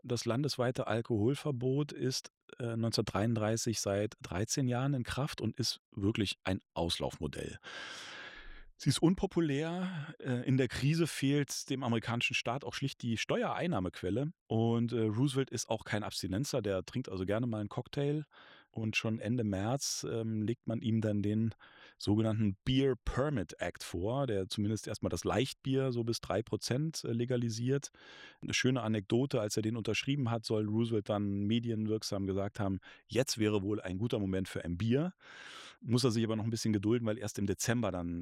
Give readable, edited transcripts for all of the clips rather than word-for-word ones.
das landesweite Alkoholverbot ist 1933 seit 13 Jahren in Kraft und ist wirklich ein Auslaufmodell. Sie ist unpopulär. In der Krise fehlt dem amerikanischen Staat auch schlicht die Steuereinnahmequelle. Und Roosevelt ist auch kein Abstinenzer, der trinkt also gerne mal einen Cocktail. Und schon Ende März legt man ihm dann den sogenannten Beer Permit Act vor, der zumindest erstmal das Leichtbier so bis 3% legalisiert. Eine schöne Anekdote, als er den unterschrieben hat, soll Roosevelt dann medienwirksam gesagt haben, jetzt wäre wohl ein guter Moment für ein Bier. Muss er sich aber noch ein bisschen gedulden, weil erst im Dezember dann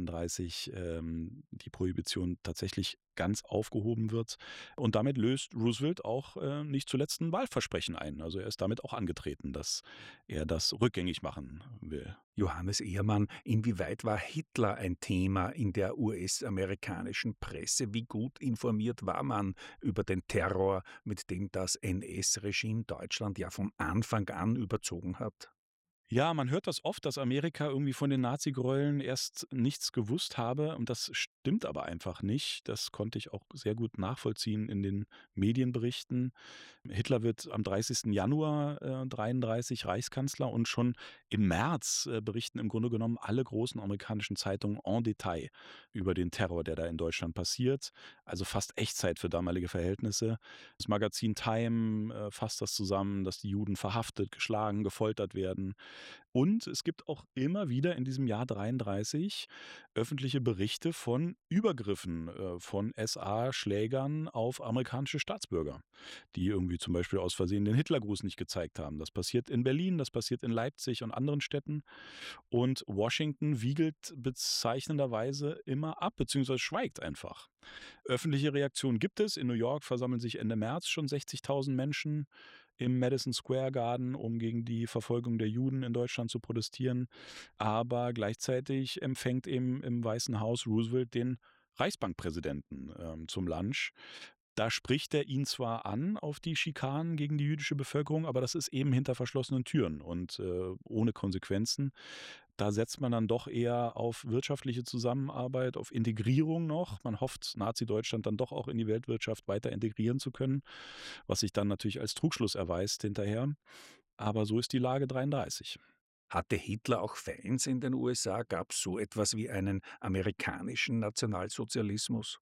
33 die Prohibition tatsächlich ganz aufgehoben wird. Und damit löst Roosevelt auch nicht zuletzt ein Wahlversprechen ein. Also er ist damit auch angetreten, dass er das rückgängig machen will. Johannes Ehrmann, inwieweit war Hitler ein Thema in der US-amerikanischen Presse? Wie gut informiert war man über den Terror, mit dem das NS-Regime Deutschland ja von Anfang an überzogen hat? Ja, man hört das oft, dass Amerika irgendwie von den Nazi-Gräueln erst nichts gewusst habe und das stimmt aber einfach nicht. Das konnte ich auch sehr gut nachvollziehen in den Medienberichten. Hitler wird am 30. Januar 33 Reichskanzler und schon im März berichten im Grunde genommen alle großen amerikanischen Zeitungen en Detail über den Terror, der da in Deutschland passiert. Also fast Echtzeit für damalige Verhältnisse. Das Magazin Time fasst das zusammen, dass die Juden verhaftet, geschlagen, gefoltert werden. Und es gibt auch immer wieder in diesem Jahr 33 öffentliche Berichte von Übergriffen von SA-Schlägern auf amerikanische Staatsbürger, die irgendwie zum Beispiel aus Versehen den Hitlergruß nicht gezeigt haben. Das passiert in Berlin, das passiert in Leipzig und anderen Städten. Und Washington wiegelt bezeichnenderweise immer ab, beziehungsweise schweigt einfach. Öffentliche Reaktionen gibt es. In New York versammeln sich Ende März schon 60.000 Menschen im Madison Square Garden, um gegen die Verfolgung der Juden in Deutschland zu protestieren. Aber gleichzeitig empfängt eben im Weißen Haus Roosevelt den Reichsbankpräsidenten zum Lunch. Da spricht er ihn zwar an auf die Schikanen gegen die jüdische Bevölkerung, aber das ist eben hinter verschlossenen Türen und ohne Konsequenzen. Da setzt man dann doch eher auf wirtschaftliche Zusammenarbeit, auf Integrierung noch. Man hofft, Nazi-Deutschland dann doch auch in die Weltwirtschaft weiter integrieren zu können, was sich dann natürlich als Trugschluss erweist hinterher. Aber so ist die Lage 33. Hatte Hitler auch Fans in den USA? Gab es so etwas wie einen amerikanischen Nationalsozialismus?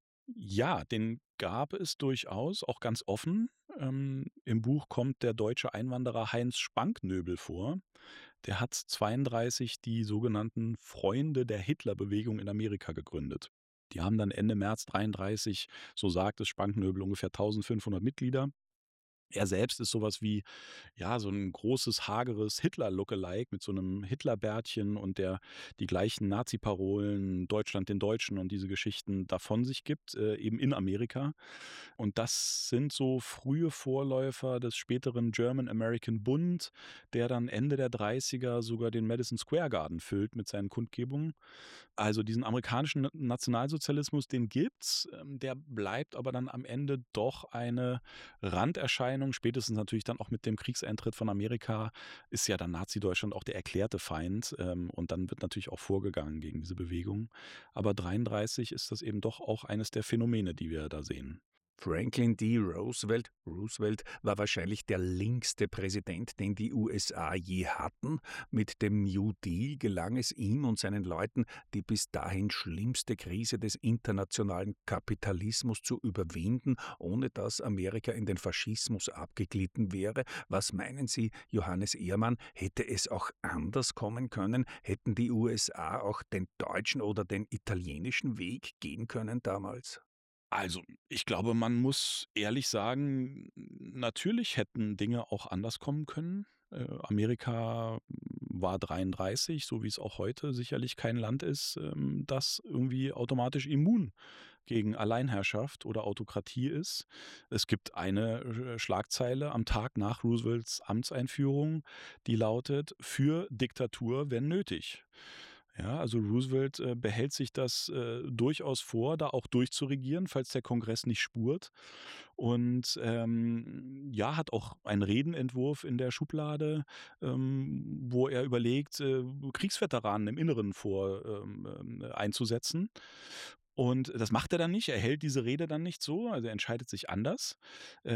Ja, den gab es durchaus, auch ganz offen. Im Buch kommt der deutsche Einwanderer Heinz Spanknöbel vor. Der hat 32 die sogenannten Freunde der Hitlerbewegung in Amerika gegründet. Die haben dann Ende März 33, so sagt es Spanknöbel, ungefähr 1.500 Mitglieder. Er selbst ist sowas wie, ja, so 'n großes, hageres Hitler-Lookalike mit so 'nem Hitlerbärtchen und der die gleichen Nazi-Parolen, „Deutschland den Deutschen“ und diese Geschichten davon sich gibt, eben in Amerika. Und das sind so frühe Vorläufer des späteren German American Bund, der dann Ende der 30er sogar den Madison Square Garden füllt mit seinen Kundgebungen. Also, diesen amerikanischen Nationalsozialismus, den gibt's, der bleibt aber dann am Ende doch eine Randerscheinung. Spätestens natürlich dann auch mit dem Kriegseintritt von Amerika ist ja dann Nazi-Deutschland auch der erklärte Feind, und dann wird natürlich auch vorgegangen gegen diese Bewegung. Aber 33 ist das eben doch auch eines der Phänomene, die wir da sehen. Franklin D. Roosevelt war wahrscheinlich der linkste Präsident, den die USA je hatten. Mit dem New Deal gelang es ihm und seinen Leuten, die bis dahin schlimmste Krise des internationalen Kapitalismus zu überwinden, ohne dass Amerika in den Faschismus abgeglitten wäre. Was meinen Sie, Johannes Ehrmann, hätte es auch anders kommen können? Hätten die USA auch den deutschen oder den italienischen Weg gehen können damals? Also, ich glaube, man muss ehrlich sagen, natürlich hätten Dinge auch anders kommen können. Amerika war 33, so wie es auch heute sicherlich kein Land ist, das irgendwie automatisch immun gegen Alleinherrschaft oder Autokratie ist. Es gibt eine Schlagzeile am Tag nach Roosevelts Amtseinführung, die lautet: „Für Diktatur, wenn nötig.“ Ja, also Roosevelt behält sich das durchaus vor, da auch durchzuregieren, falls der Kongress nicht spurt. Und ja, hat auch einen Redenentwurf in der Schublade, wo er überlegt, Kriegsveteranen im Inneren einzusetzen. Und das macht er dann nicht. Er hält diese Rede dann nicht so, also er entscheidet sich anders.